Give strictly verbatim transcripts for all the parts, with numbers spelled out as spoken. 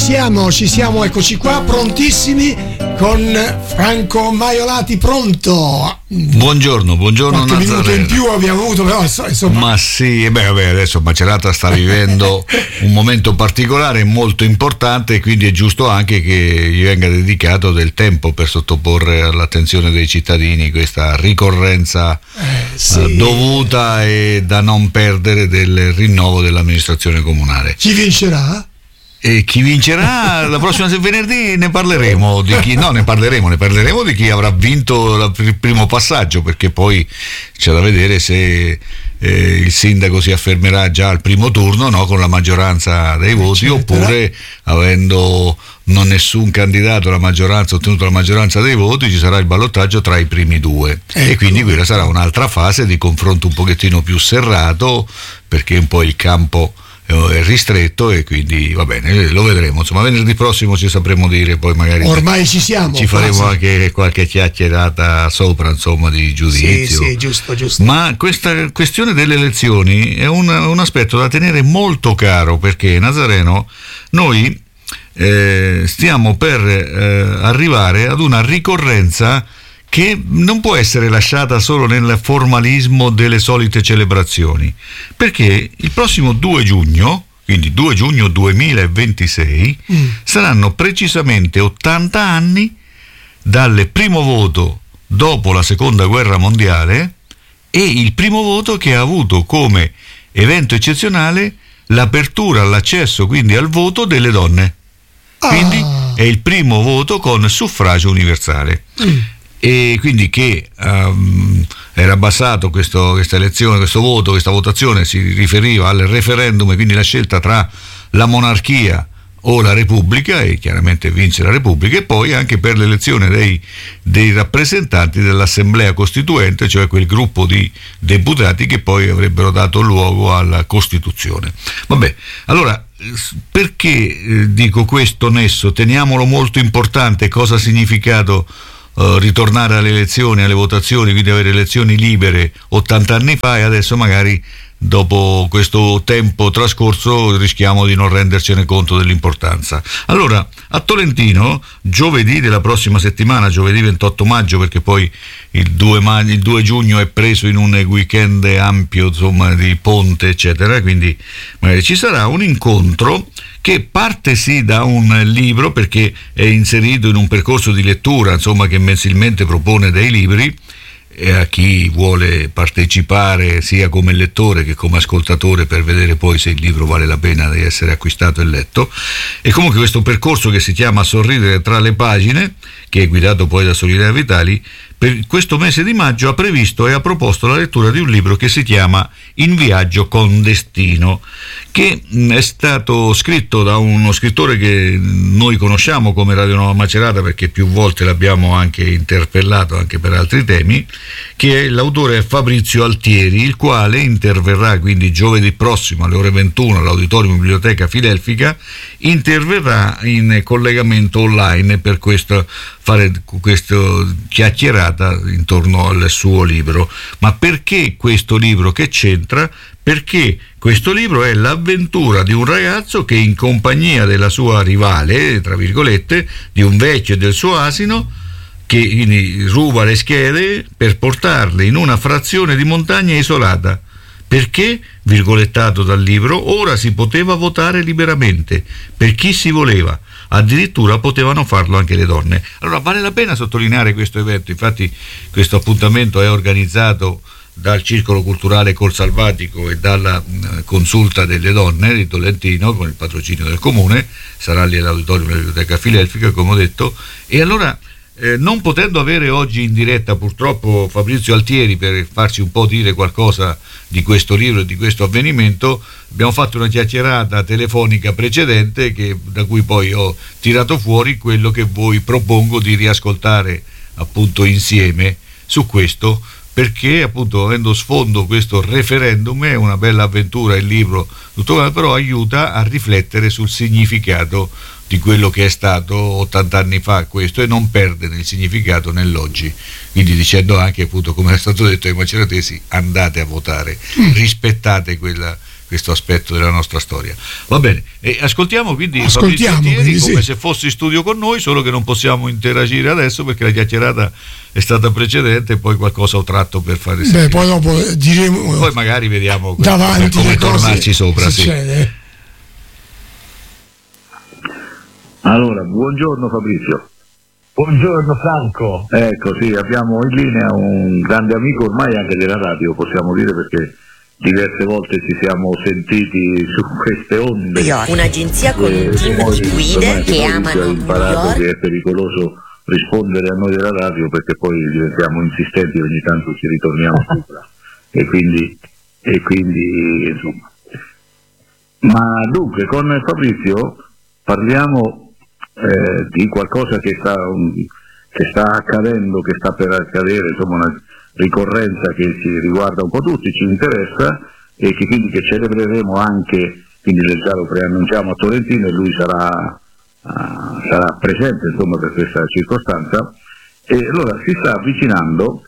siamo, ci siamo, eccoci qua, prontissimi con Franco Maiolati, pronto? Buongiorno, buongiorno Qualche Nazareno. minuto in più abbiamo avuto, però insomma. Ma sì, beh, vabbè, adesso Macerata sta vivendo un momento particolare, molto importante, quindi è giusto anche che gli venga dedicato del tempo per sottoporre all'attenzione dei cittadini questa ricorrenza eh, sì. eh, dovuta e da non perdere del rinnovo dell'amministrazione comunale. Chi vincerà? E chi vincerà la prossima venerdì ne parleremo di chi no ne parleremo ne parleremo di chi avrà vinto la, il primo passaggio, perché poi c'è da vedere se eh, il sindaco si affermerà già al primo turno, no, con la maggioranza dei voti, certo, oppure avendo non nessun candidato la maggioranza ottenuto la maggioranza dei voti ci sarà il ballottaggio tra i primi due, ecco. E quindi quella sarà un'altra fase di confronto un pochettino più serrato, perché un po' il campo è ristretto e quindi va bene, lo vedremo, insomma venerdì prossimo ci sapremo dire, poi magari ormai ci siamo, ci faremo quasi anche qualche chiacchierata sopra, insomma, di giudizio. Sì, sì, giusto, giusto. Ma questa questione delle elezioni è un, un aspetto da tenere molto caro, perché Nazareno, noi eh, stiamo per eh, arrivare ad una ricorrenza che non può essere lasciata solo nel formalismo delle solite celebrazioni, perché il prossimo due giugno, quindi due giugno duemilaventisei, mm. saranno precisamente ottanta anni dal primo voto dopo la seconda guerra mondiale e il primo voto che ha avuto come evento eccezionale l'apertura all'accesso, quindi al voto, delle donne. Ah. Quindi è il primo voto con suffragio universale. Mm. E quindi che um, era basato questo, questa elezione, questo voto, questa votazione si riferiva al referendum, e quindi la scelta tra la monarchia o la Repubblica, e chiaramente vince la Repubblica, e poi anche per l'elezione dei, dei rappresentanti dell'Assemblea Costituente, cioè quel gruppo di deputati che poi avrebbero dato luogo alla Costituzione. Vabbè, allora perché eh, dico questo nesso? Teniamolo molto importante. Cosa ha significato Uh, ritornare alle elezioni, alle votazioni, quindi avere elezioni libere ottanta anni fa, e adesso magari dopo questo tempo trascorso rischiamo di non rendercene conto dell'importanza. Allora, a Tolentino, giovedì della prossima settimana, giovedì ventotto maggio, perché poi il due, maggio, il due giugno è preso in un weekend ampio, insomma, di ponte eccetera, quindi magari ci sarà un incontro che parte sì da un libro, perché è inserito in un percorso di lettura, insomma, che mensilmente propone dei libri, e a chi vuole partecipare sia come lettore che come ascoltatore, per vedere poi se il libro vale la pena di essere acquistato e letto. E comunque questo percorso, che si chiama Sorridere tra le pagine, che è guidato poi da Solidea Vitali, per questo mese di maggio ha previsto e ha proposto la lettura di un libro che si chiama In viaggio con destino, che è stato scritto da uno scrittore che noi conosciamo come Radio Nuova Macerata, perché più volte l'abbiamo anche interpellato anche per altri temi, che è l'autore Fabrizio Altieri, il quale interverrà quindi giovedì prossimo alle ore ventuno all'Auditorium Biblioteca Fidelfica, interverrà in collegamento online per questo, fare questo chiacchierata intorno al suo libro. Ma perché questo libro? Che c'entra? Perché questo libro è l'avventura di un ragazzo che, in compagnia della sua rivale, tra virgolette, di un vecchio e del suo asino, che ruba le schede per portarle in una frazione di montagna isolata. Perché, virgolettato dal libro, ora si poteva votare liberamente, per chi si voleva. Addirittura potevano farlo anche le donne. Allora vale la pena sottolineare questo evento. Infatti questo appuntamento è organizzato dal Circolo Culturale Col Salvatico e dalla uh, Consulta delle Donne di Tolentino, con il patrocinio del Comune. Sarà lì all'Auditorium della Biblioteca Fidelfica, come ho detto. E allora, eh, non potendo avere oggi in diretta purtroppo Fabrizio Altieri per farci un po' dire qualcosa di questo libro e di questo avvenimento, abbiamo fatto una chiacchierata telefonica precedente, che, da cui poi ho tirato fuori quello che voi propongo di riascoltare appunto insieme su questo, perché appunto, avendo sfondo questo referendum, è una bella avventura il libro, tutto, però aiuta a riflettere sul significato di quello che è stato ottanta anni fa questo, e non perde nel significato nell'oggi, quindi dicendo anche, appunto, come è stato detto ai maceratesi, andate a votare, mm. rispettate quella, questo aspetto della nostra storia. Va bene, e ascoltiamo quindi Ascoltiamo, Fabrizio Thieri quindi, come sì. se fosse in studio con noi, solo che non possiamo interagire adesso perché la chiacchierata è stata precedente e poi qualcosa ho tratto per fare Beh, poi dopo diremo, poi magari vediamo davanti come le tornarci cose sopra. Sì. Succede. Allora, buongiorno Fabrizio. Buongiorno Franco. Ecco, sì, abbiamo in linea un grande amico ormai anche della radio, possiamo dire, perché diverse volte ci siamo sentiti su queste onde. Io ho un'agenzia con un team di guide che amano Ho New imparato York. che è pericoloso rispondere a noi della radio perché poi diventiamo insistenti e ogni tanto ci ritorniamo sopra. E quindi, e quindi insomma. Ma dunque, con Fabrizio parliamo Eh, di qualcosa che sta, um, che sta accadendo, che sta per accadere, insomma una ricorrenza che ci riguarda un po' tutti, ci interessa e che quindi che celebreremo anche, quindi già lo preannunciamo a Tolentino e lui sarà, uh, sarà presente insomma per questa circostanza. E allora si sta avvicinando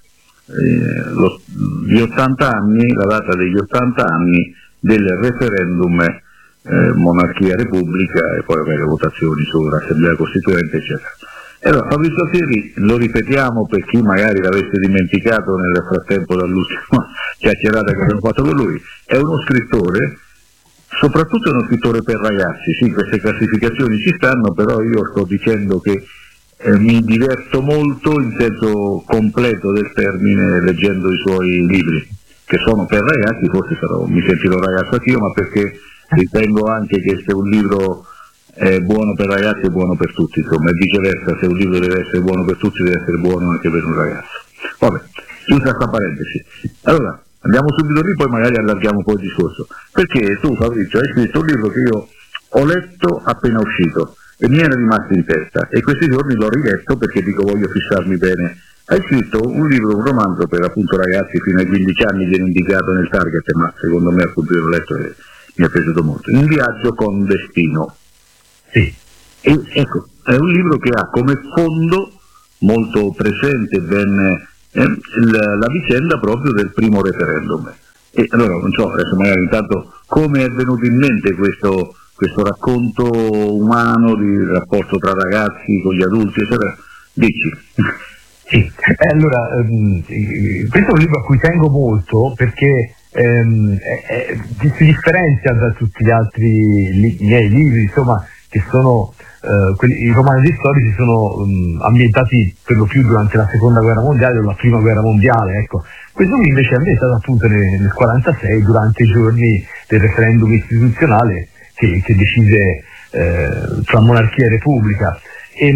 eh, lo, gli ottanta anni, la data degli ottanta anni del referendum Eh, monarchia repubblica e poi vabbè, le votazioni sull'assemblea costituente eccetera. E allora Fabrizio Thieri, lo ripetiamo per chi magari l'avesse dimenticato nel frattempo dall'ultima chiacchierata che abbiamo fatto con lui, è uno scrittore, soprattutto è uno scrittore per ragazzi. Sì, queste classificazioni ci stanno, però io sto dicendo che eh, mi diverto molto in senso completo del termine leggendo i suoi libri, che sono per ragazzi, forse sarò, mi sentirò ragazzo anch'io, ma perché ritengo anche che se un libro è buono per ragazzi è buono per tutti, insomma, e viceversa, se un libro deve essere buono per tutti deve essere buono anche per un ragazzo. Vabbè, chiusa sta parentesi. Allora, andiamo subito lì, poi magari allarghiamo un po' il discorso. Perché tu, Fabrizio, hai scritto un libro che io ho letto appena uscito e mi era rimasto in testa, e questi giorni l'ho riletto perché dico voglio fissarmi bene. Hai scritto un libro, un romanzo per appunto ragazzi fino ai quindici anni, viene indicato nel target, ma secondo me appunto io l'ho letto e mi è piaciuto molto. In viaggio con destino. Sì. E ecco, è un libro che ha come fondo molto presente ben eh, la, la vicenda proprio del primo referendum. E allora non so, adesso magari intanto come è venuto in mente questo, questo racconto umano di rapporto tra ragazzi con gli adulti, eccetera. Dici. Sì, eh, allora ehm, questo è un libro a cui tengo molto perché ehm, è, è, si differenzia da tutti gli altri li, miei libri, insomma, che sono eh, quelli, i romanzi storici sono um, ambientati per lo più durante la seconda guerra mondiale o la prima guerra mondiale, ecco. Questo qui invece è ambientato appunto nel, nel quarantasei, durante i giorni del referendum istituzionale che, che decise eh, tra monarchia e repubblica. E,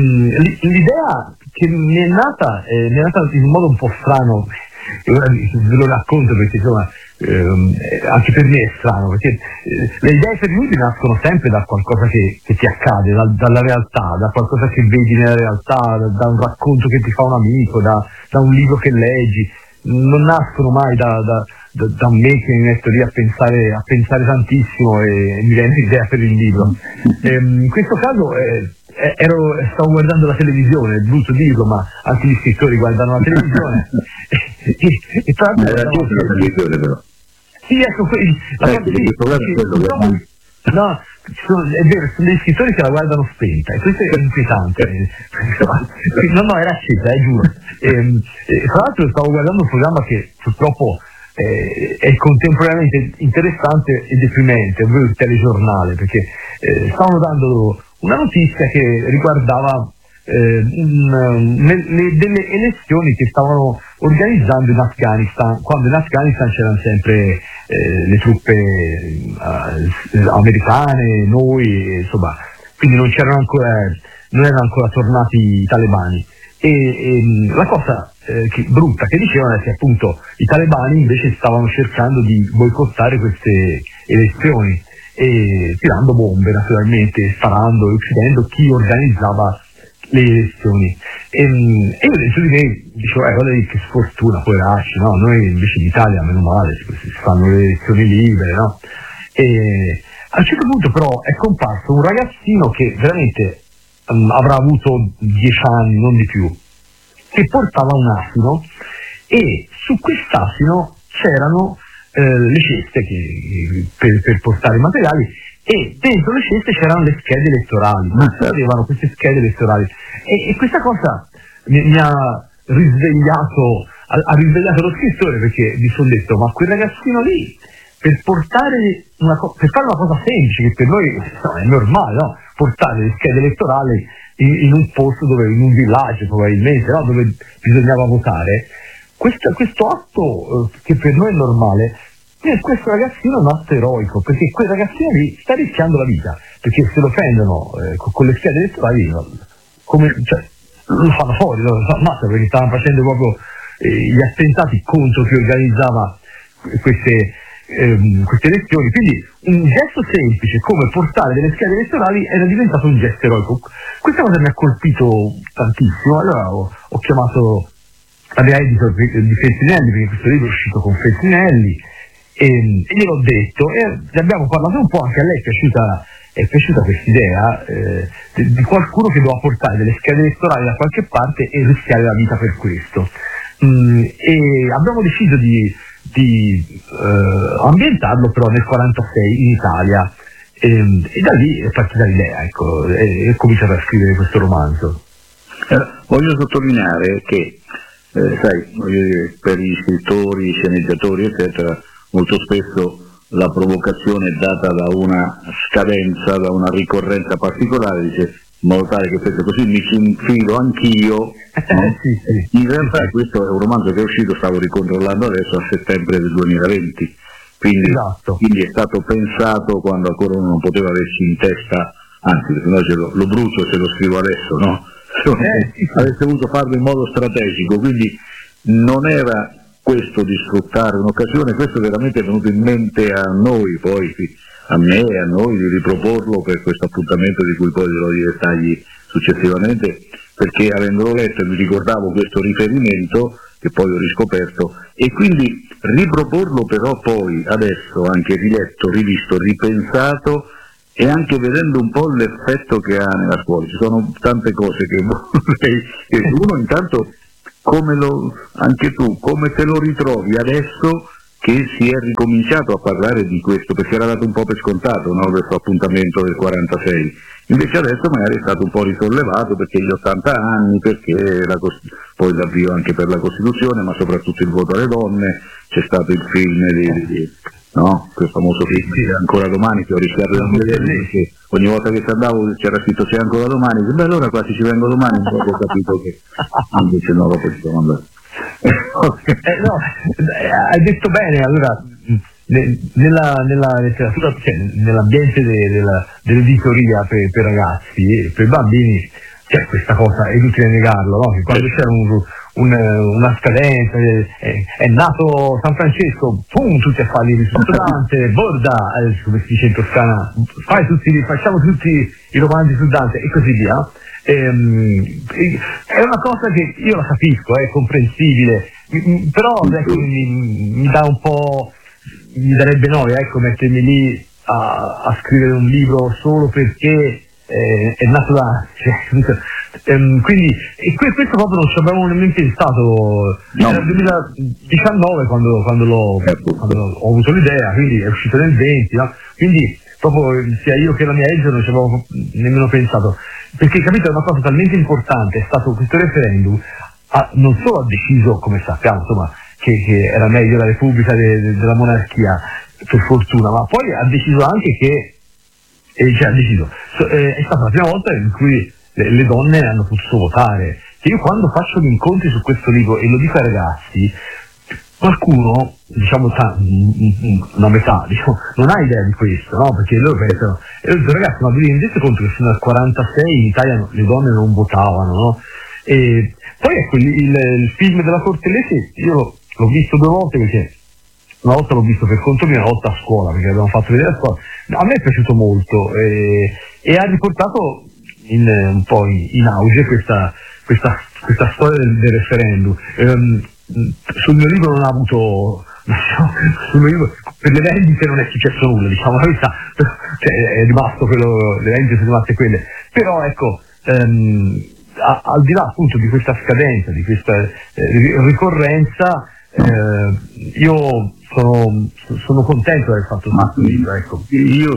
l'idea che mi è nata, eh, mi è nata in un modo un po' strano, e ora ve lo racconto perché insomma ehm, anche per me è strano, perché eh, le idee per lui nascono sempre da qualcosa che, che ti accade, da, dalla realtà, da qualcosa che vedi nella realtà, da, da un racconto che ti fa un amico, da, da un libro che leggi, non nascono mai da, da, da, da me che mi metto lì a pensare, a pensare tantissimo e, e mi viene l'idea per il libro. Ehm, in questo caso eh, Ero, stavo guardando la televisione, è brutto dirlo, ma anche gli scrittori guardano la televisione. e, e, e tra l'altro era giusto la televisione però. Sì, ecco, quelli, la ecco, sì, il problema sì, è quello no, che... no, sono, è vero, sono degli scrittori che la guardano spenta e questo è inquietante. no, no, era accesa, eh, giuro. E, e, tra l'altro stavo guardando un programma che purtroppo eh, è contemporaneamente interessante e deprimente, ovvero il telegiornale, perché eh, stavano dando una notizia che riguardava eh, un, le, le, delle elezioni che stavano organizzando in Afghanistan, quando in Afghanistan c'erano sempre eh, le truppe eh, americane, noi, insomma, quindi non c'erano ancora, non erano ancora tornati i talebani. E, e la cosa eh, che, brutta che dicevano è che appunto i talebani invece stavano cercando di boicottare queste elezioni, e tirando bombe naturalmente, sparando e uccidendo chi organizzava le elezioni. E, e io dentro di me dicevo, eh, guarda che sfortuna, poveracci, no? Noi invece in Italia, meno male, si, si fanno le elezioni libere, no? E a un certo punto però è comparso un ragazzino che veramente um, avrà avuto dieci anni, non di più, che portava un asino, e su quest'asino c'erano eh, le ceste che, per, per portare i materiali, e dentro le ceste c'erano le schede elettorali, ma avevano queste schede elettorali, e, e questa cosa mi, mi ha risvegliato, ha, ha risvegliato lo scrittore, perché mi sono detto, ma quel ragazzino lì, per portare una co- per fare una cosa semplice, che per noi no, è normale, no? Portare le schede elettorali in, in un posto dove, in un villaggio probabilmente, no? Dove bisognava votare, questo, questo atto eh, che per noi è normale, per questo ragazzino è un atto eroico, perché quel ragazzino lì sta rischiando la vita, perché se lo prendono eh, con, con le schede elettorali, come, cioè, lo fanno fuori, lo ammazza, perché stavano facendo proprio eh, gli attentati contro chi organizzava queste, ehm, queste elezioni. Quindi un gesto semplice come portare delle schede elettorali era diventato un gesto eroico. Questa cosa mi ha colpito tantissimo, allora ho, ho chiamato la mia editor di Feltrinelli, perché questo libro è uscito con Feltrinelli, e, e gliel'ho detto, e ne abbiamo parlato un po', anche a lei è piaciuta, è piaciuta questa idea eh, di, di qualcuno che doveva portare delle schede elettorali da qualche parte e rischiare la vita per questo. Mm, e abbiamo deciso di, di eh, ambientarlo però nel quarantasei in Italia, e, e da lì è partita l'idea, ecco, e ho cominciato a scrivere questo romanzo. Eh, voglio sottolineare che eh, sai, voglio dire, per gli scrittori, sceneggiatori eccetera, molto spesso la provocazione è data da una scadenza, da una ricorrenza particolare, dice in modo tale che penso così mi ci infilo anch'io, no? sì, sì. In realtà sì, sì. Questo è un romanzo che è uscito, stavo ricontrollando adesso, a settembre del duemilaventi, quindi, esatto. quindi è stato pensato quando ancora uno non poteva averci in testa, anzi perché noi ce lo, lo brucio se lo scrivo adesso, no? Eh, sì, sì. Avesse voluto farlo in modo strategico, quindi non era questo di sfruttare un'occasione, questo veramente è venuto in mente a noi, poi a me e a noi, di riproporlo per questo appuntamento di cui poi dirò i dettagli successivamente, perché avendolo letto mi ricordavo questo riferimento che poi ho riscoperto, e quindi riproporlo però poi adesso anche riletto, rivisto, ripensato, e anche vedendo un po' l'effetto che ha nella scuola. Ci sono tante cose che vorrei, che uno intanto come lo, anche tu, come te lo ritrovi adesso che si è ricominciato a parlare di questo, perché era dato un po' per scontato, no, questo appuntamento del quarantasei, invece adesso magari è stato un po' risollevato perché gli ottanta anni, perché la, poi l'avvio anche per la Costituzione, ma soprattutto il voto alle donne, c'è stato il film di, di no? Quel famoso film di Ancora Domani, che ho rischiato di non vedere, perché ogni volta che ci andavo c'era scritto C'è ancora domani, beh allora quasi ci vengo domani, un po' ho capito che invece no, lo possiamo andare. eh, no, hai detto bene, allora ne, nella, nella letteratura, cioè, nell'ambiente de, della, dell'editoria per, per ragazzi, per bambini, c'è questa cosa, è inutile negarlo, no? Che quando c'era un Un, una scadenza, è, è nato San Francesco, pum, tutti a fargli il risultante, Borda, eh, come si dice in Toscana, fai tutti, facciamo tutti i romanzi su Dante e così via. Ehm, è una cosa che io la capisco, è comprensibile, però ecco, mi, mi dà un po', mi darebbe noia, ecco, mettermi lì a, a scrivere un libro solo perché eh, è nato da... Cioè, Um, quindi e questo proprio non ci avevamo nemmeno pensato, no. Nel duemiladiciannove quando, quando, l'ho, quando ho avuto l'idea, quindi è uscito nel venti, no? Quindi proprio sia io che la mia editor non ci avevo nemmeno pensato, perché capito, è una cosa talmente importante, è stato questo referendum, ha, non solo ha deciso, come sappiamo, insomma, che, che era meglio la Repubblica de, de, della monarchia, per fortuna, ma poi ha deciso anche che eh, cioè ha deciso, so, eh, è stata la prima volta in cui le donne hanno potuto votare. Che io quando faccio gli incontri su questo libro e lo dico ai ragazzi, qualcuno, diciamo una metà, diciamo, non ha idea di questo, no? Perché loro pensano, e io dico, ragazzi, ma vi rendete conto che fino al quarantasei in Italia le donne non votavano, no? E poi ecco il, il, il film della Cortellesi, io l'ho visto due volte, perché una volta l'ho visto per conto mio, una volta a scuola, perché l'abbiamo fatto vedere a scuola. A me è piaciuto molto e, e ha riportato In, un po' in, in auge questa, questa, questa storia del, del referendum. Um, sul mio libro non ha avuto, sul mio libro, per le vendite non è successo nulla, diciamo la verità, cioè, è rimasto quello, le vendite sono rimaste quelle, però ecco, um, a, al di là appunto di questa scadenza, di questa eh, ricorrenza, eh, io sono, sono contento di aver fatto questo libro. Ecco. Io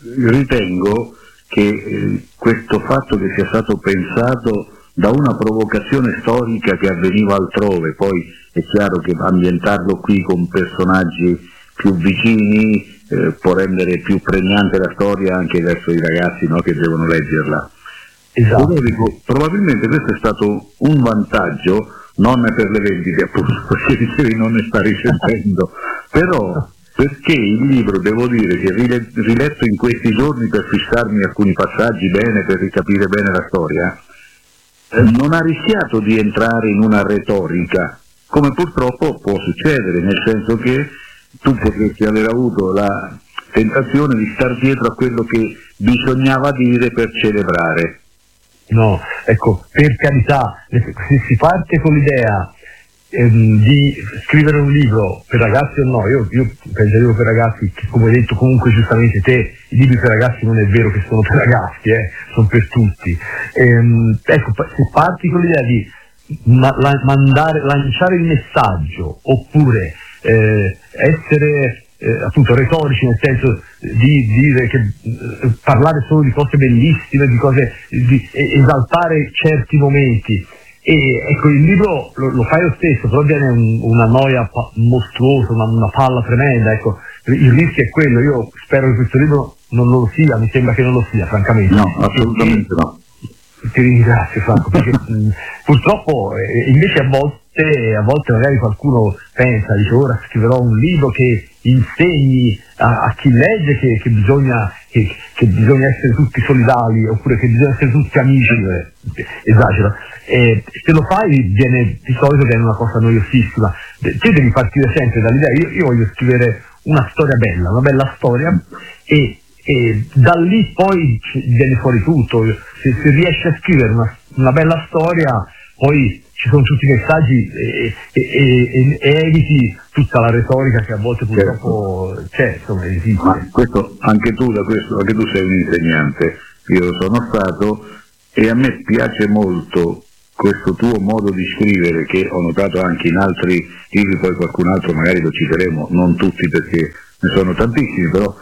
ritengo che eh, questo fatto che sia stato pensato da una provocazione storica che avveniva altrove, poi è chiaro che ambientarlo qui con personaggi più vicini eh, può rendere più pregnante la storia anche verso i ragazzi, no, che devono leggerla. Esatto. Però dico, probabilmente questo è stato un vantaggio, non per le vendite appunto, perché dicevi non ne sta risentendo, però perché il libro, devo dire, che riletto in questi giorni per fissarmi alcuni passaggi bene, per ricapire bene la storia, eh, non ha rischiato di entrare in una retorica, come purtroppo può succedere, nel senso che tu potresti aver avuto la tentazione di star dietro a quello che bisognava dire per celebrare. No, ecco, per carità, se si parte con l'idea ehm, di scrivere un libro per ragazzi o no, io, io penso libro per ragazzi, che come hai detto comunque giustamente te, i libri per ragazzi non è vero che sono per ragazzi, eh, sono per tutti. Ehm, ecco, se parti con l'idea di ma, la, mandare, lanciare il messaggio, oppure eh, essere eh, appunto retorici, nel senso di dire che eh, parlare solo di cose bellissime, di cose di eh, esaltare certi momenti, e ecco, il libro lo, lo fai lo stesso, però viene un, una noia pa- mostruosa, una, una palla tremenda, ecco, il rischio è quello. Io spero che questo libro non lo sia, mi sembra che non lo sia, francamente. No, assolutamente no. Ti ringrazio, Franco, perché mh, purtroppo eh, invece a volte, a volte magari qualcuno pensa, dice ora scriverò un libro che insegni a, a chi legge che, che, bisogna, che, che bisogna essere tutti solidali, oppure che bisogna essere tutti amici, eh, esagero. E se lo fai viene, di solito viene una cosa noiosissima. Te devi partire sempre dall'idea, io, io voglio scrivere una storia bella, una bella storia, e e da lì poi viene fuori tutto. Se, se riesci a scrivere una, una bella storia, poi ci sono tutti i messaggi e, e, e, e eviti tutta la retorica che a volte purtroppo certo. c'è, insomma, esiste. Ma questo, anche tu da questo, anche tu sei un insegnante, io lo sono stato, e a me piace molto questo tuo modo di scrivere, che ho notato anche in altri libri, poi qualcun altro magari lo citeremo, non tutti perché ne sono tantissimi, però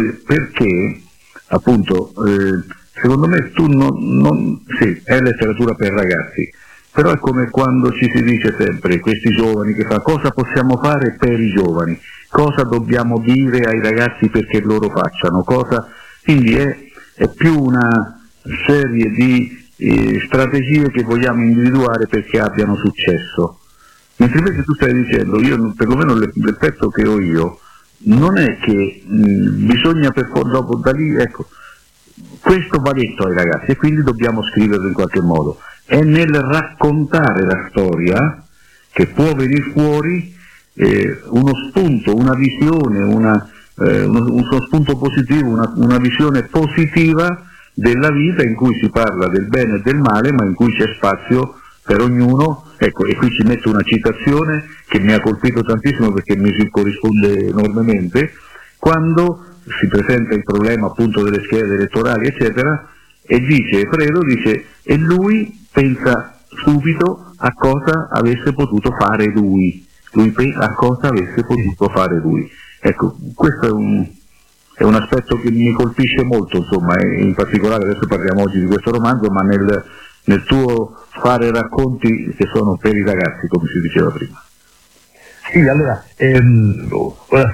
perché appunto eh, secondo me tu non, non sì, è letteratura per ragazzi, però è come quando ci si dice sempre, questi giovani che fa, cosa possiamo fare per i giovani, cosa dobbiamo dire ai ragazzi perché loro facciano, cosa, quindi è, è più una serie di eh, strategie che vogliamo individuare perché abbiano successo, mentre invece tu stai dicendo, io perlomeno l'effetto che ho io non è che mh, bisogna per forza dopo da lì, ecco, questo va detto ai ragazzi e quindi dobbiamo scriverlo in qualche modo. È nel raccontare la storia che può venire fuori eh, uno spunto, una visione, una, eh, uno, uno spunto positivo, una, una visione positiva della vita, in cui si parla del bene e del male, ma in cui c'è spazio per ognuno. Ecco, e qui ci metto una citazione che mi ha colpito tantissimo perché mi si corrisponde enormemente, quando si presenta il problema appunto delle schede elettorali eccetera, e dice, Fredo dice, e lui pensa subito a cosa avesse potuto fare lui, lui pensa a cosa avesse potuto fare lui. Ecco, questo è un, è un aspetto che mi colpisce molto, insomma, e in particolare adesso parliamo oggi di questo romanzo, ma nel, nel tuo fare racconti che sono per i ragazzi, come si diceva prima. Sì, allora, ehm, ora,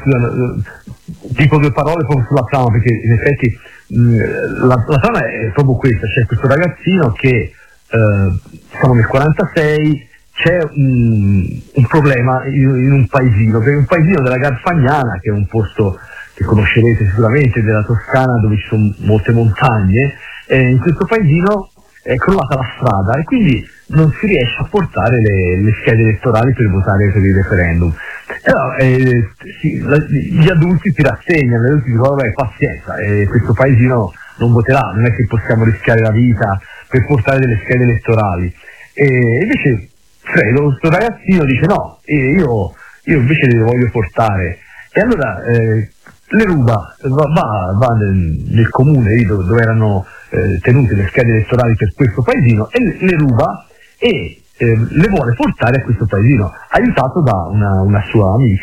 dico due parole proprio sulla trama, perché in effetti mh, la, la trama è proprio questa, c'è questo ragazzino che, eh, siamo nel quarantasei, c'è un, un problema in, in un paesino, che è un paesino della Garfagnana, che è un posto che conoscerete sicuramente, della Toscana, dove ci sono molte montagne, e in questo paesino è crollata la strada e quindi non si riesce a portare le, le schede elettorali per votare per il referendum. E allora, eh, sì, la, gli adulti si rassegnano, gli adulti dicono vabbè, pazienza, eh, questo paesino non voterà, non è che possiamo rischiare la vita per portare delle schede elettorali. E invece Fredo, questo ragazzino, dice no, io, io invece le voglio portare. E allora eh, le ruba, va, va, va nel, nel comune lì dove, dove erano eh, tenute le schede elettorali per questo paesino, e le, le ruba e eh, le vuole portare a questo paesino, aiutato da una, una sua amica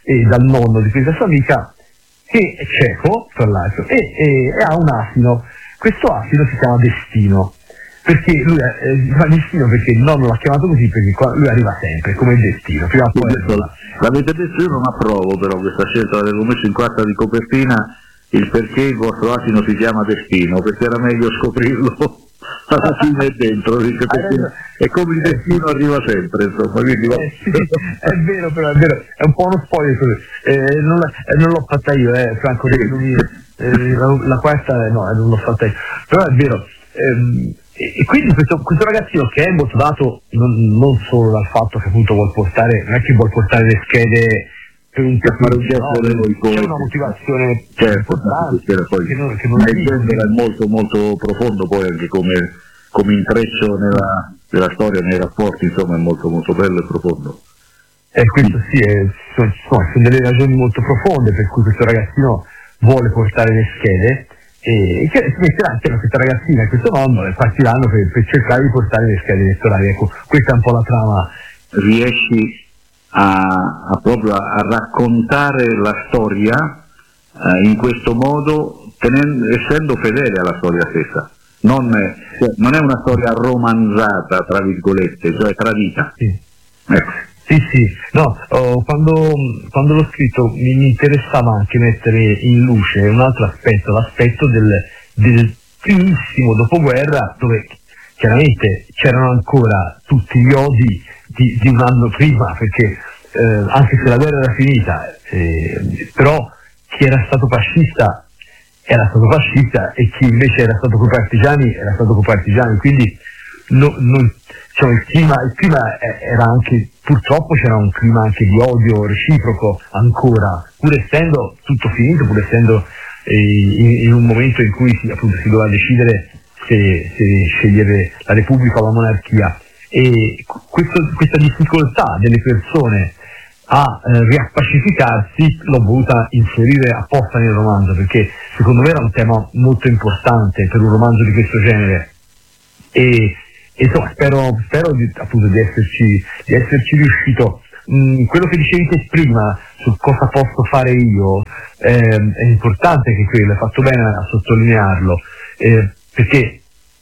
e dal nonno di questa sua amica, che è cieco tra l'altro e, e, e ha un asino. Questo asino si chiama Destino, perché lui eh, si chiama Destino perché il nonno l'ha chiamato così, perché qua, lui arriva sempre come il destino, prima o poi arriva. L'avete detto, io non approvo però questa scelta, l'avevo messo in quarta di copertina il perché il vostro asino si chiama Destino, perché era meglio scoprirlo alla fine dentro, perché è come il destino arriva sempre, insomma, quindi eh, sì, è vero, però è vero, è un po' uno spoiler, eh, non, eh, non l'ho fatta io, eh, Franco, lui, eh, la, la quarta no, non l'ho fatta io, però è vero, ehm, e, e quindi questo, questo ragazzino che è motivato non, non solo dal fatto che appunto vuol portare, non è che vuol portare le schede per un capire, no, c'è una motivazione certo, importante poi, che non, che non il genere è molto molto profondo, poi anche come, come intreccio nella, nella storia, nei rapporti, insomma è molto molto bello e profondo. E eh, questo sì, è, sono, sono delle ragioni molto profonde per cui questo ragazzino vuole portare le schede e che si metterà insieme a questa ragazzina e questo nonno e partiranno per, per cercare di portare le schede elettorali. Ecco, questa è un po' la trama. Riesci A, a proprio a raccontare la storia eh, in questo modo, tenendo, essendo fedele alla storia stessa, non è, non è una storia romanzata tra virgolette, cioè tradita. Sì, ecco. sì, sì. No, oh, quando, quando l'ho scritto mi, mi interessava anche mettere in luce un altro aspetto, l'aspetto del, del primissimo dopoguerra, dove chiaramente c'erano ancora tutti gli odi Di, di un anno prima, perché eh, anche se la guerra era finita, eh, però chi era stato fascista era stato fascista e chi invece era stato coi partigiani era stato coi partigiani, quindi no, non, cioè, il clima, il clima era anche, purtroppo c'era un clima anche di odio reciproco ancora, pur essendo tutto finito, pur essendo eh, in, in un momento in cui si, appunto, si doveva decidere se, se scegliere la Repubblica o la monarchia. E questo, questa difficoltà delle persone a eh, riappacificarsi l'ho voluta inserire apposta nel romanzo, perché secondo me era un tema molto importante per un romanzo di questo genere e, e insomma spero, spero di, appunto di esserci, di esserci riuscito. Mm, quello che dicevi te prima su cosa posso fare io eh, è importante che quello, hai fatto bene a sottolinearlo, eh, perché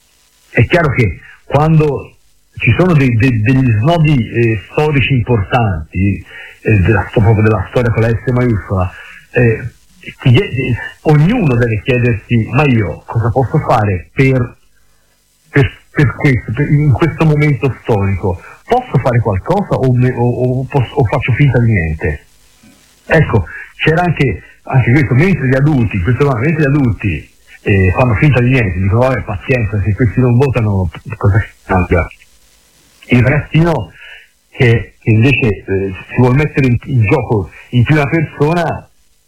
è chiaro che quando ci sono dei, dei, degli snodi eh, storici importanti eh, della, proprio della storia con la S maiuscola, eh, ti, eh, ognuno deve chiedersi: ma io cosa posso fare per, per, per questo, per, in questo momento storico? Posso fare qualcosa o, me, o, o, posso, o faccio finta di niente? Ecco, c'era anche, anche questo, mentre gli adulti, questo, mentre gli adulti eh, fanno finta di niente, dicono vabbè, pazienza, se questi non votano cosa cambia? Il ragazzino che, che invece eh, si vuol mettere in, in gioco in prima persona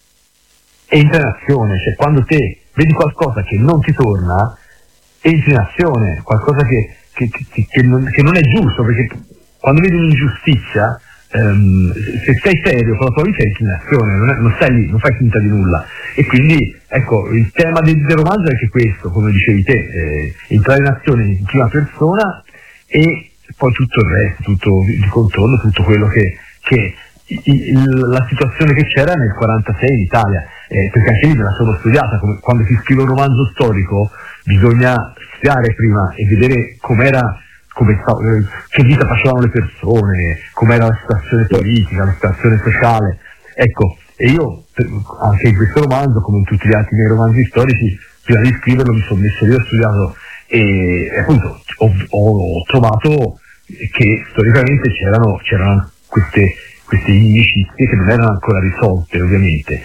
entra in azione, cioè quando te vedi qualcosa che non ti torna, entri in azione, qualcosa che, che, che, che, non, che non è giusto, perché quando vedi un'ingiustizia, ehm, se sei serio con la tua vita entri in azione, non, è, non stai lì, non fai finta di nulla. E quindi ecco, il tema del, del romanzo è anche questo, come dicevi te, eh, entrare in azione in prima persona e poi tutto il resto, tutto il controllo, tutto quello che, che il, la situazione che c'era nel quarantasei in Italia, eh, perché anche lì me la sono studiata, come, quando si scrive un romanzo storico bisogna studiare prima e vedere com'era, come, eh, che vita facevano le persone, com'era la situazione politica, la situazione sociale, ecco, e io anche in questo romanzo, come in tutti gli altri miei romanzi storici, prima di scriverlo mi sono messo lì, ho studiato e appunto ho, ho trovato che storicamente c'erano, c'erano queste, queste inimicizie che non erano ancora risolte ovviamente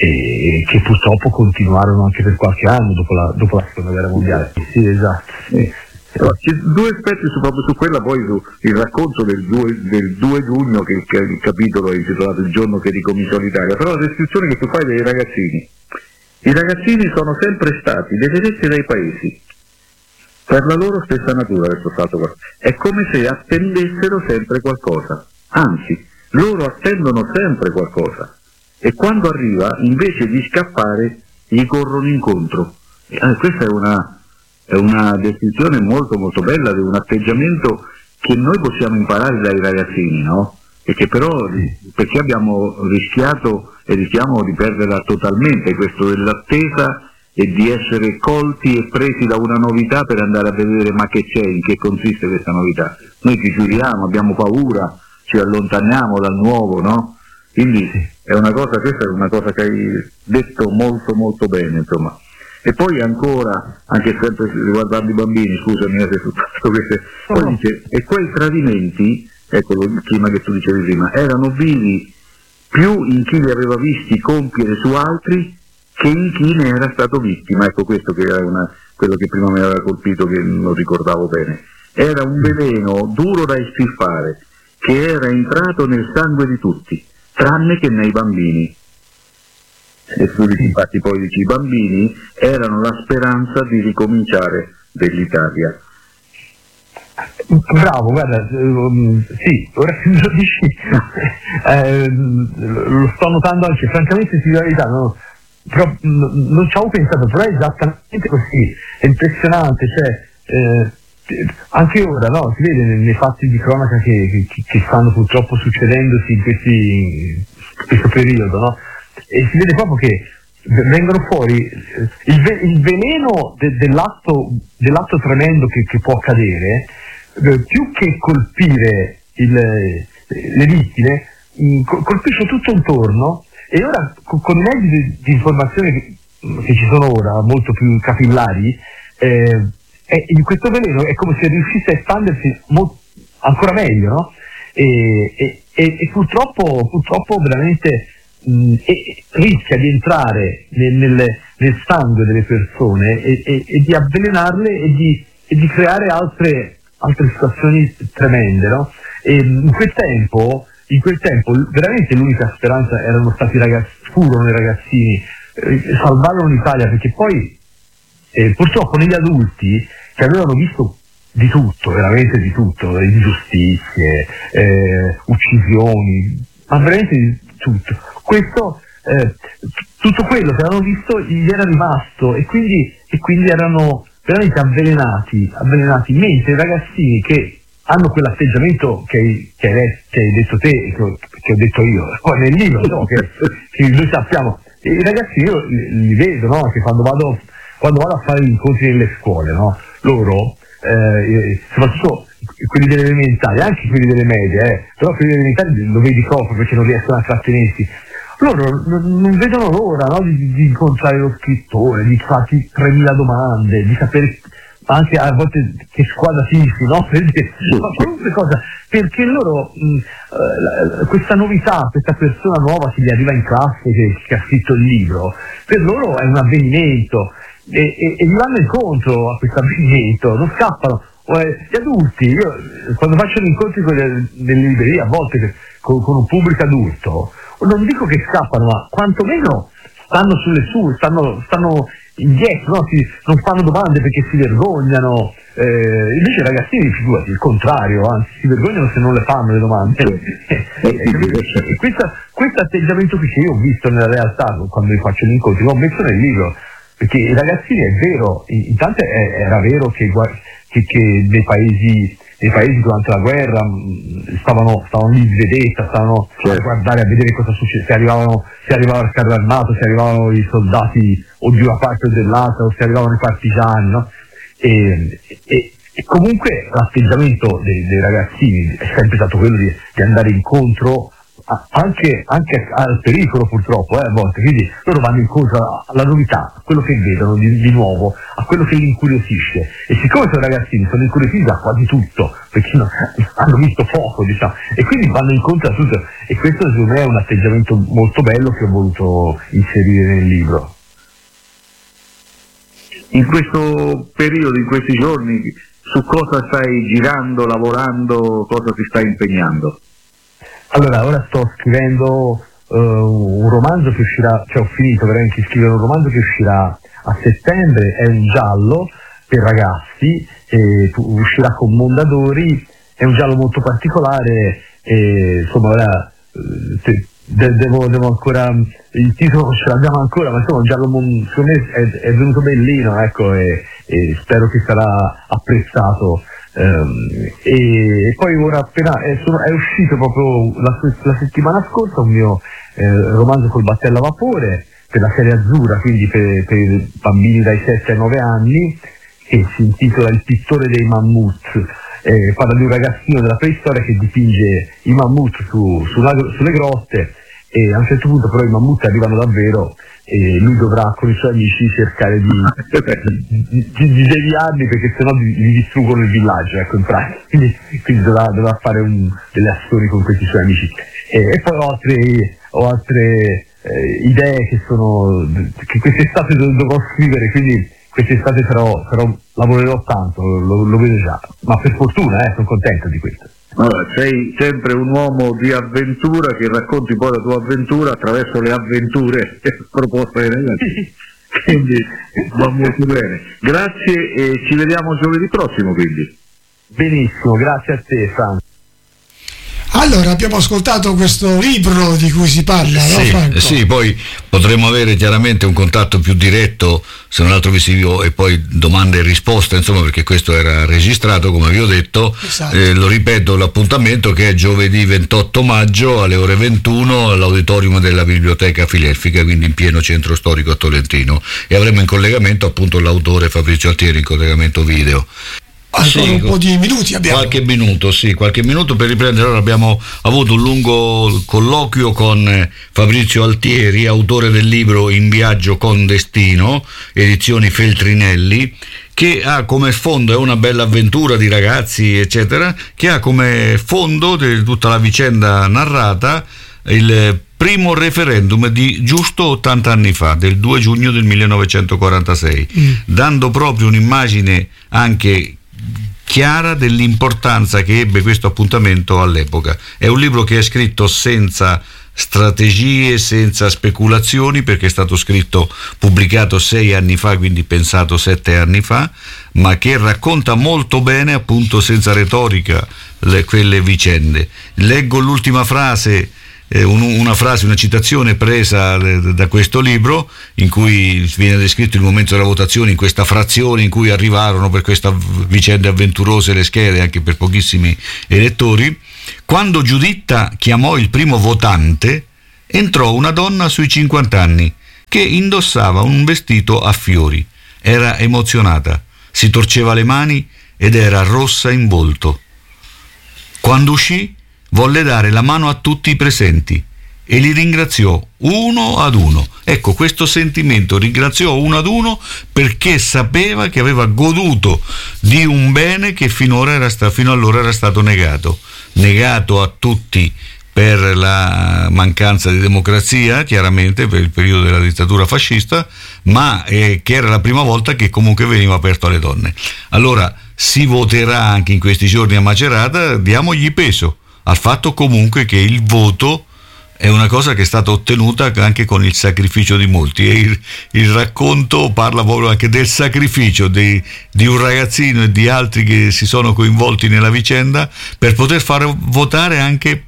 e che purtroppo continuarono anche per qualche anno dopo la, dopo la seconda guerra mondiale. Sì, esatto. Sì. Allora, c'è due aspetti su, proprio su quella, poi su il racconto del due, del due giugno, che, che il capitolo è intitolato Il giorno che ricominciò l'Italia, però la descrizione che tu fai dei ragazzini, i ragazzini sono sempre stati detetti dai paesi per la loro stessa natura verso stato qua. È come se attendessero sempre qualcosa, anzi loro attendono sempre qualcosa e quando arriva invece di scappare gli corrono incontro. Eh, questa è una, è una descrizione molto molto bella di un atteggiamento che noi possiamo imparare dai ragazzini, no? e che però perché abbiamo rischiato e rischiamo di perderla totalmente, questo dell'attesa e di essere colti e presi da una novità per andare a vedere ma che c'è, in che consiste questa novità. Noi ci chiudiamo, abbiamo paura, ci allontaniamo dal nuovo, no? Quindi è una cosa, questa è una cosa che hai detto molto molto bene, insomma. E poi ancora, anche sempre riguardando i bambini, scusami se su tutto questo, poi dice, e quei tradimenti, ecco il clima che tu dicevi prima, erano vivi più in chi li aveva visti compiere su altri che in chi ne era stato vittima. Ecco questo che era una, quello che prima mi aveva colpito, che non ricordavo bene. Era un veleno duro da estirpare, che era entrato nel sangue di tutti, tranne che nei bambini. E tu dici, infatti poi dici, i bambini erano la speranza di ricominciare dell'Italia. Bravo, guarda, um, sì, ora che me lo dici, eh, lo sto notando anche, francamente ti dico la verità, no, però, n- non ci avevo pensato, però è esattamente così, è impressionante, cioè, eh, anche ora, no, si vede nei, nei fatti di cronaca che, che, che stanno purtroppo succedendosi in, questi, in questo periodo, no? E si vede proprio che vengono fuori il, ve- il veleno de- dell'atto, dell'atto tremendo che, che può accadere, eh, più che colpire il, le vittime, mh, colpisce tutto intorno, e ora con, con i mezzi di, di informazione che, che ci sono ora, molto più capillari, eh, e in questo veleno è come se riuscisse a espandersi mo- ancora meglio, no? E, e, e, e purtroppo, purtroppo veramente mh, e, rischia di entrare nel, nel, nel sangue delle persone e, e, e di avvelenarle e di, e di creare altre, altre situazioni tremende, no? E in quel tempo, in quel tempo veramente l'unica speranza erano stati i ragazzi, furono i ragazzini, eh, salvarono l'Italia, perché poi Eh, purtroppo negli adulti che avevano visto di tutto, veramente di tutto, ingiustizie, eh, uccisioni, ma veramente di tutto, questo, eh, tutto quello che avevano visto gli era rimasto e quindi, e quindi erano veramente avvelenati, avvelenati, mentre i ragazzini che hanno quell'atteggiamento che hai, che hai, che hai detto te e che, che ho detto io, poi nel libro, no, che, che noi sappiamo, i ragazzini io li, li vedo, no, che quando vado quando vado a fare gli incontri nelle scuole, no? Loro, eh, soprattutto quelli delle elementari, anche quelli delle medie, eh, però quelli delle elementari lo vedi proprio perché non riescono a trattenersi. Loro non, non vedono l'ora, no? di, di incontrare lo scrittore, di farti tremila domande, di sapere anche a volte che squadra tifi, no? Qualunque cosa, perché loro mh, uh, questa novità, questa persona nuova che gli arriva in classe, che, che ha scritto il libro, per loro è un avvenimento. E, e, e gli vanno incontro a questo avvenimento, non scappano. Gli adulti, io quando faccio gli incontri nelle librerie, a volte con, con un pubblico adulto, non dico che scappano, ma quantomeno stanno sulle sue, stanno, stanno indietro, no? Si, non fanno domande perché si vergognano, eh, invece i ragazzini, figurati, il contrario, anzi si vergognano se non le fanno le domande. E questo, questo atteggiamento qui che io ho visto nella realtà quando li faccio gli incontri, l'ho messo nel libro. Perché i ragazzini, è vero, intanto era vero che, che, che nei, paesi, nei paesi durante la guerra stavano, stavano lì di vedetta, stavano a guardare, a vedere cosa succede, se arrivavano, se arrivava il carro armato, se arrivavano i soldati o di una parte o dell'altra, o se arrivavano i partigiani, no? E, e, e comunque l'atteggiamento dei, dei ragazzini è sempre stato quello di, di andare incontro Anche, anche al pericolo, purtroppo, eh, a volte, quindi loro vanno incontro alla novità, a quello che vedono di, di nuovo, a quello che li incuriosisce, e siccome sono ragazzini sono incuriositi da quasi tutto, perché no, hanno visto poco, diciamo, e quindi vanno incontro a tutto, e questo secondo me è un atteggiamento molto bello che ho voluto inserire nel libro. In questo periodo, in questi giorni, su cosa stai girando, lavorando, cosa ti stai impegnando? Allora, ora sto scrivendo uh, un romanzo che uscirà, cioè ho finito veramente di scrivere un romanzo che uscirà a settembre, è un giallo per ragazzi, e uscirà con Mondadori, è un giallo molto particolare, e, insomma ora te, de, devo, devo ancora, il titolo ce l'abbiamo ancora, ma insomma un giallo secondo me è, è venuto bellino, ecco, e, e spero che sarà apprezzato ehm, e poi ora appena è, sono, è uscito proprio la, la settimana scorsa un mio eh, romanzo col battello a vapore per la serie azzurra, quindi per, per i bambini dai sette ai nove anni, che si intitola Il pittore dei mammut. Eh, parla di un ragazzino della preistoria che dipinge i mammut su, sulla, sulle grotte, e a un certo punto però i mammut arrivano davvero e lui dovrà con i suoi amici cercare di, di, di, di deviarli, perché sennò gli, gli distruggono il villaggio, ecco, in pratica. Quindi, quindi dovrà, dovrà fare un, delle azioni con questi suoi amici. E, e poi ho altre, ho altre eh, idee che sono che quest'estate dovrò scrivere, quindi quest'estate sarò, sarò, lavorerò tanto, lo, lo vedo già, ma per fortuna eh, sono contento di questo. Allora, sei sempre un uomo di avventura che racconti poi la tua avventura attraverso le avventure proposte dai ragazzi. Quindi va molto bene. Grazie e ci vediamo giovedì prossimo, quindi. Benissimo, grazie a te, Franco. Allora, abbiamo ascoltato questo libro di cui si parla, sì, no Franco? Sì, poi potremo avere chiaramente un contatto più diretto, se non altro visivo, e poi domande e risposte, insomma, perché questo era registrato, come vi ho detto. Esatto. Eh, lo ripeto, l'appuntamento che è giovedì ventotto maggio alle ore ventuno all'auditorium della Biblioteca Filerfica, quindi in pieno centro storico a Tolentino, e avremo in collegamento appunto l'autore Fabrizio Altieri, in collegamento video. Ancora sì, un po' di minuti abbiamo. Qualche minuto, sì, qualche minuto per riprendere. Ora abbiamo avuto un lungo colloquio con Fabrizio Altieri, autore del libro In viaggio con destino, edizioni Feltrinelli, che ha come fondo, è una bella avventura di ragazzi, eccetera, che ha come fondo di tutta la vicenda narrata il primo referendum di giusto ottanta anni fa, del due giugno del millenovecentoquarantasei, mm. dando proprio un'immagine anche chiara dell'importanza che ebbe questo appuntamento all'epoca. È un libro che è scritto senza strategie, senza speculazioni, perché è stato scritto, pubblicato sei anni fa, quindi pensato sette anni fa, ma che racconta molto bene, appunto senza retorica, le, quelle vicende. Leggo l'ultima frase, Eh, un, una frase, una citazione presa eh, da questo libro, in cui viene descritto il momento della votazione, in questa frazione in cui arrivarono per questa vicende avventurose le schede anche per pochissimi elettori. Quando Giuditta chiamò il primo votante, entrò una donna sui cinquanta anni che indossava un vestito a fiori, era emozionata, si torceva le mani ed era rossa in volto. Quando uscì volle dare la mano a tutti i presenti e li ringraziò uno ad uno. Ecco, questo sentimento, ringraziò uno ad uno perché sapeva che aveva goduto di un bene che finora era sta, fino allora era stato negato, negato a tutti per la mancanza di democrazia, chiaramente per il periodo della dittatura fascista, ma eh, che era la prima volta che comunque veniva aperto alle donne. Allora si voterà anche in questi giorni a Macerata, diamogli peso al fatto comunque che il voto è una cosa che è stata ottenuta anche con il sacrificio di molti, e il, il racconto parla proprio anche del sacrificio di, di un ragazzino e di altri che si sono coinvolti nella vicenda per poter fare votare anche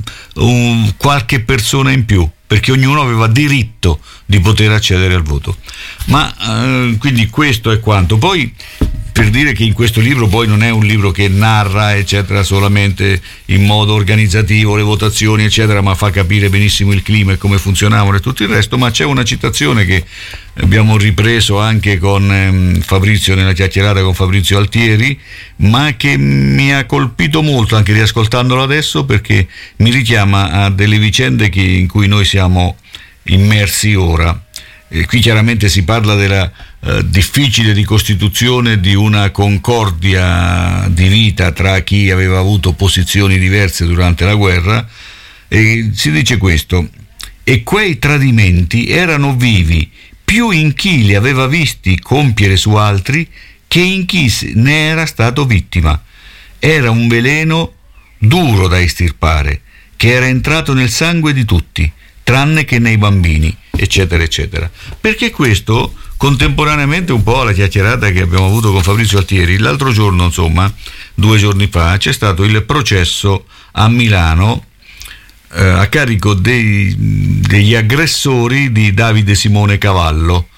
un, qualche persona in più, perché ognuno aveva diritto di poter accedere al voto. Ma eh, quindi questo è quanto. Poi, per dire che in questo libro poi non è un libro che narra eccetera solamente in modo organizzativo le votazioni eccetera, ma fa capire benissimo il clima e come funzionavano e tutto il resto, ma c'è una citazione che abbiamo ripreso anche con ehm, Fabrizio, nella chiacchierata con Fabrizio Altieri, ma che mi ha colpito molto anche riascoltandolo adesso, perché mi richiama a delle vicende che, in cui noi siamo immersi ora. E qui chiaramente si parla della eh, difficile ricostituzione di una concordia di vita tra chi aveva avuto posizioni diverse durante la guerra, e si dice questo: e quei tradimenti erano vivi più in chi li aveva visti compiere su altri che in chi ne era stato vittima. Era un veleno duro da estirpare, che era entrato nel sangue di tutti, tranne che nei bambini, eccetera eccetera. Perché questo contemporaneamente un po' alla chiacchierata che abbiamo avuto con Fabrizio Altieri l'altro giorno, insomma due giorni fa, c'è stato il processo a Milano eh, a carico dei, degli aggressori di Davide Simone Cavallo,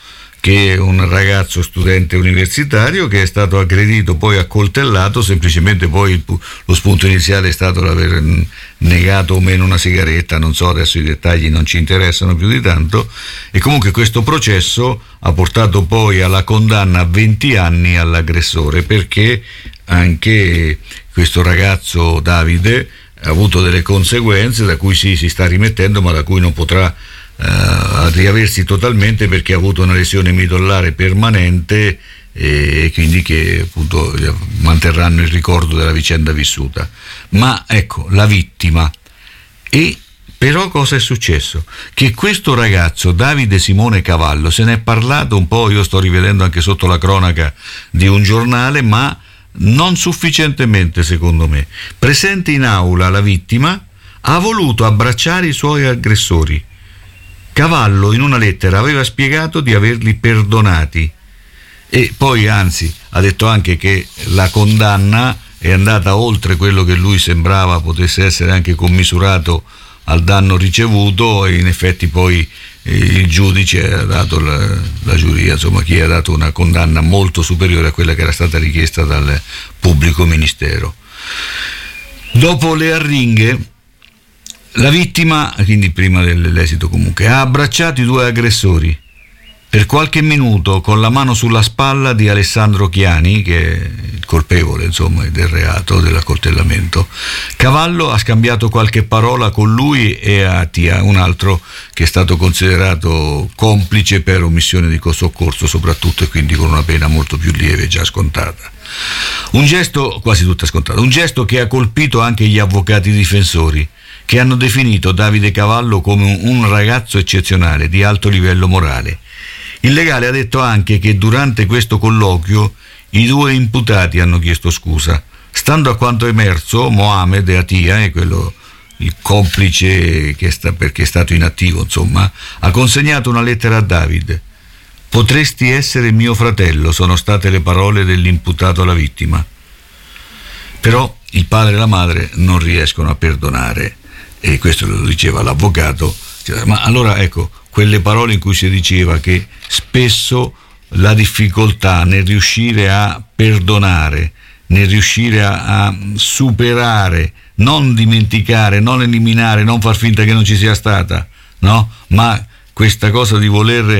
che è un ragazzo studente universitario che è stato aggredito, poi accoltellato, semplicemente poi il, lo spunto iniziale è stato l'aver negato o meno una sigaretta, non so, adesso i dettagli non ci interessano più di tanto, e comunque questo processo ha portato poi alla condanna a venti anni all'aggressore, perché anche questo ragazzo Davide ha avuto delle conseguenze da cui sì, si sta rimettendo, ma da cui non potrà Uh, riaversi totalmente, perché ha avuto una lesione midollare permanente e quindi che appunto manterranno il ricordo della vicenda vissuta. Ma ecco, la vittima. E però cosa è successo? Che questo ragazzo Davide Simone Cavallo, se ne è parlato un po', io sto rivedendo anche sotto la cronaca di un giornale, ma non sufficientemente secondo me. Presente in aula la vittima ha voluto abbracciare i suoi aggressori. Cavallo in una lettera aveva spiegato di averli perdonati e poi anzi ha detto anche che la condanna è andata oltre quello che lui sembrava potesse essere anche commisurato al danno ricevuto, e in effetti poi il giudice ha dato la, la giuria, insomma chi ha dato una condanna molto superiore a quella che era stata richiesta dal pubblico ministero. Dopo le arringhe, la vittima, quindi prima dell'esito comunque, ha abbracciato i due aggressori per qualche minuto con la mano sulla spalla di Alessandro Chiani, che è il colpevole insomma del reato dell'accoltellamento. Cavallo ha scambiato qualche parola con lui e Atia, un altro che è stato considerato complice per omissione di soccorso soprattutto, e quindi con una pena molto più lieve già scontata. Un gesto quasi tutta scontata, un gesto che ha colpito anche gli avvocati difensori, che hanno definito Davide Cavallo come un ragazzo eccezionale, di alto livello morale. Il legale ha detto anche che durante questo colloquio i due imputati hanno chiesto scusa. Stando a quanto emerso, Mohamed e Atia, è quello il complice che sta, perché è stato inattivo, insomma, ha consegnato una lettera a Davide. Potresti essere mio fratello, sono state le parole dell'imputato alla vittima. Però il padre e la madre non riescono a perdonare, e questo lo diceva l'avvocato. Ma allora ecco, quelle parole in cui si diceva che spesso la difficoltà nel riuscire a perdonare, nel riuscire a, a superare, non dimenticare, non eliminare, non far finta che non ci sia stata, no? Ma questa cosa di voler